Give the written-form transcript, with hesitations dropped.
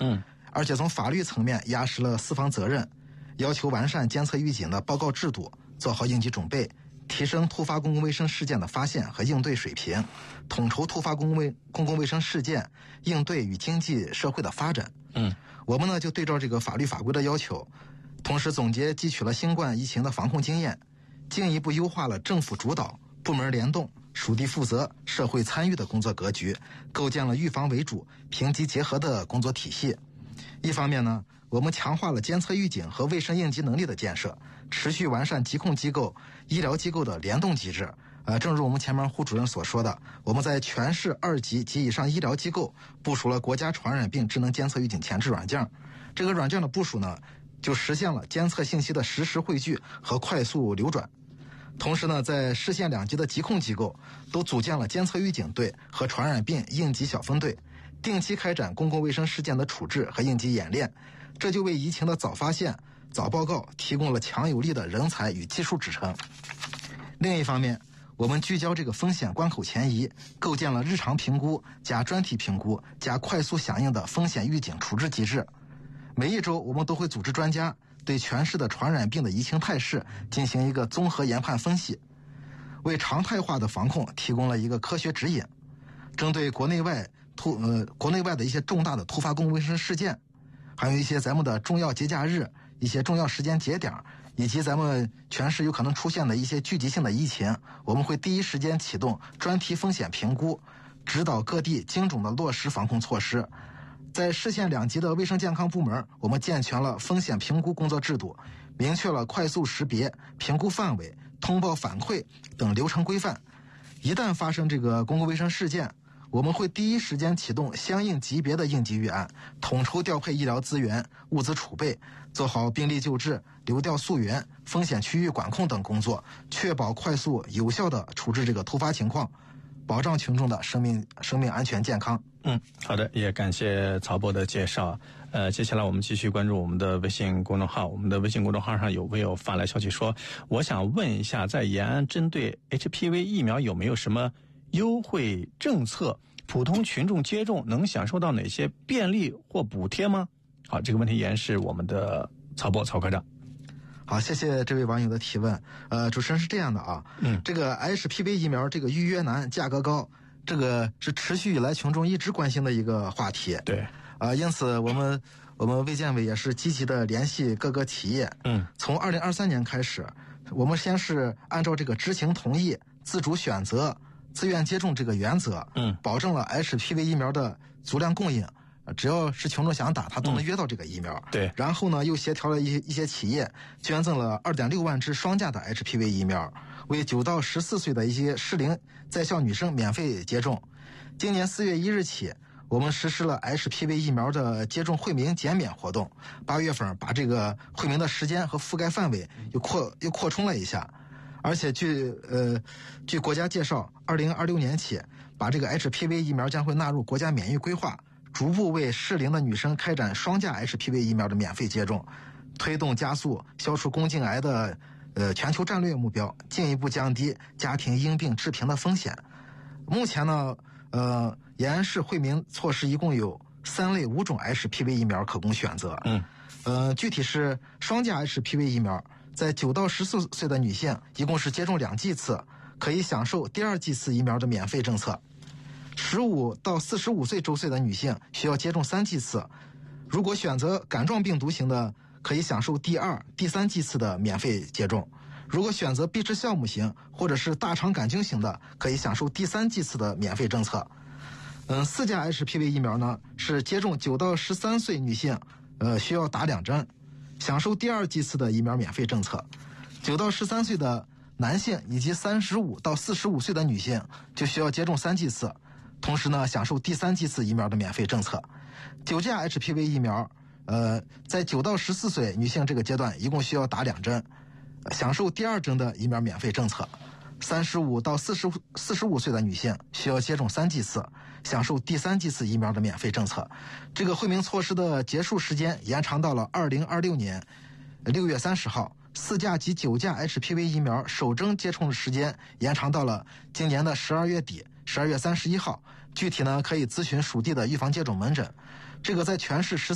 而且从法律层面压实了四方责任，要求完善监测预警的报告制度，做好应急准备，提升突发公共卫生事件的发现和应对水平，统筹突发公共卫生事件应对与经济社会的发展。我们呢就对照这个法律法规的要求，同时总结汲取了新冠疫情的防控经验，进一步优化了政府主导、部门联动、属地负责、社会参与的工作格局，构建了预防为主、评级结合的工作体系。一方面呢，我们强化了监测预警和卫生应急能力的建设，持续完善疾控机构、医疗机构的联动机制。正如我们前面胡主任所说的，我们在全市2级及以上医疗机构部署了国家传染病智能监测预警前置软件。这个软件的部署呢，就实现了监测信息的实时汇聚和快速流转。同时呢，在市县2级的疾控机构都组建了监测预警队和传染病应急小分队，定期开展公共卫生事件的处置和应急演练，这就为疫情的早发现、早报告提供了强有力的人才与技术支撑。另一方面，我们聚焦这个风险关口前移，构建了日常评估加专题评估加快速响应的风险预警处置机制。每一周我们都会组织专家对全市的传染病的疫情态势进行一个综合研判分析，为常态化的防控提供了一个科学指引。针对国内外的一些重大的突发公共卫生事件，还有一些咱们的重要节假日、一些重要时间节点，以及咱们全市有可能出现的一些聚集性的疫情，我们会第一时间启动专题风险评估，指导各地精准的落实防控措施。在市县2级的卫生健康部门，我们健全了风险评估工作制度，明确了快速识别、评估范围、通报反馈等流程规范。一旦发生这个公共卫生事件，我们会第一时间启动相应级别的应急预案，统筹调配医疗资源、物资储备，做好病例救治、流调溯源、风险区域管控等工作，确保快速有效的处置这个突发情况，保障群众的生命安全健康。 好的，也感谢曹博的介绍。接下来我们继续关注我们的微信公众号。我们的微信公众号上有网友发来消息说，我想问一下，在延安针对 HPV 疫苗有没有什么优惠政策？普通群众接种能享受到哪些便利或补贴吗？好，这个问题依然是我们的曹科长。 好，谢谢这位网友的提问。主持人是这样的啊，这个 HPV 疫苗这个预约难、价格高，这个是持续以来群众一直关心的一个话题。 对， 因此我们卫健委也是积极的联系各个企业。从2023年开始，我们先是按照这个知情同意、自主选择、自愿接种这个原则，保证了 HPV 疫苗的足量供应。只要是群众想打，他都能约到这个疫苗。 对。 然后呢，又协调了一些企业捐赠了2.6万支双价的 HPV 疫苗，为9到14岁的一些适龄在校女生免费接种。今年4月1日起，我们实施了 HPV 疫苗的接种惠民减免活动。8月份把这个惠民的时间和覆盖范围又扩充了一下。而且据国家介绍，2026年起，把这个 HPV 疫苗将会纳入国家免疫规划，逐步为适龄的女生开展双价 HPV 疫苗的免费接种，推动加速消除宫颈癌的全球战略目标，进一步降低家庭因病致贫的风险。目前呢，延安市惠民措施一共有3类5种 HPV 疫苗可供选择。具体是双价 HPV 疫苗，在9到14岁的女性一共是接种2剂次，可以享受第2剂次疫苗的免费政策。15到45岁周岁的女性需要接种3剂次，如果选择杆状病毒型的，可以享受第2、第3剂次的免费接种；如果选择壁质酵母型或者是大肠杆菌型的，可以享受第3剂次的免费政策。4价 HPV 疫苗呢，是接种9到13岁女性需要打2针，享受第2剂次的疫苗免费政策。9到13岁的男性以及35到45岁的女性就需要接种3剂次，同时呢，享受第3剂次疫苗的免费政策。9价 HPV 疫苗，在9到14岁女性这个阶段一共需要打2针，享受第2针的疫苗免费政策。35到45岁的女性需要接种3剂次，享受第3剂次疫苗的免费政策。这个惠民措施的结束时间延长到了2026年6月30号。4价及9价 HPV 疫苗首针接种的时间延长到了今年的12月底，12月31号。具体呢，可以咨询属地的预防接种门诊。这个在全市